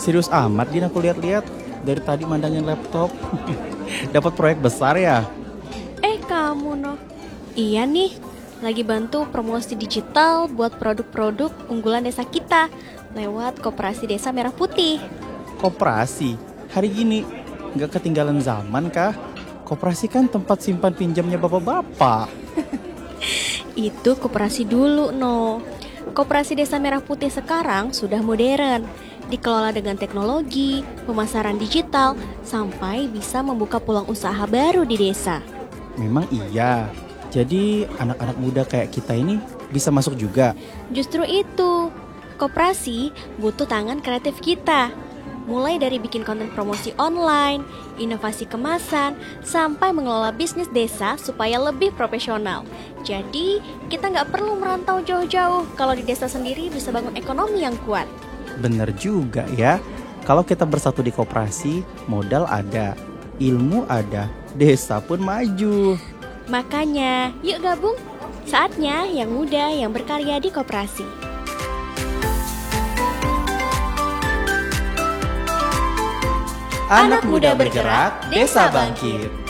Serius amat Din, aku lihat-lihat dari tadi mandangin laptop. Dapat proyek besar ya? Kamu noh. Iya nih, lagi bantu promosi digital buat produk-produk unggulan desa kita lewat Koperasi Desa Merah Putih. Koperasi? Hari gini nggak ketinggalan zaman kah? Koperasi kan tempat simpan pinjamnya bapak-bapak. Itu koperasi dulu no. Koperasi Desa Merah Putih sekarang sudah modern, dikelola dengan teknologi, pemasaran digital, sampai bisa membuka peluang usaha baru di desa. Memang iya. Jadi anak-anak muda kayak kita ini bisa masuk juga. Justru itu, koperasi butuh tangan kreatif kita. Mulai dari bikin konten promosi online, inovasi kemasan, sampai mengelola bisnis desa supaya lebih profesional. Jadi, kita nggak perlu merantau jauh-jauh. Kalau di desa sendiri bisa bangun ekonomi yang kuat. Bener juga ya. Kalau kita bersatu di koperasi, modal ada, ilmu ada, desa pun maju. Makanya, yuk gabung. Saatnya yang muda yang berkarya di koperasi. Anak muda bergerak, desa bangkit.